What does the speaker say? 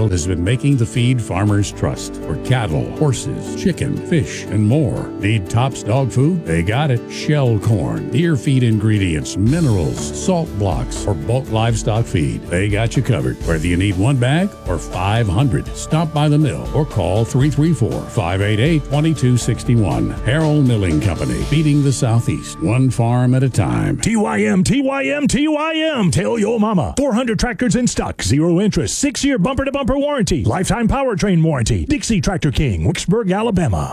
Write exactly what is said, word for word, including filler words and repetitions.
Harold has been making the feed farmers trust for cattle, horses, chicken, fish, and more. Need Tops dog food? They got it. Shell corn, deer feed ingredients, minerals, salt blocks, or bulk livestock feed. They got you covered. Whether you need one bag or five hundred, stop by the mill or call three three four, five eight eight, two two six one. Harold Milling Company, feeding the Southeast, one farm at a time. T Y M, T Y M, T Y M. Tell your mama. four hundred tractors in stock, zero interest, six-year bumper-to-bumper warranty, lifetime powertrain warranty. Dixie Tractor King, Wicksburg, Alabama.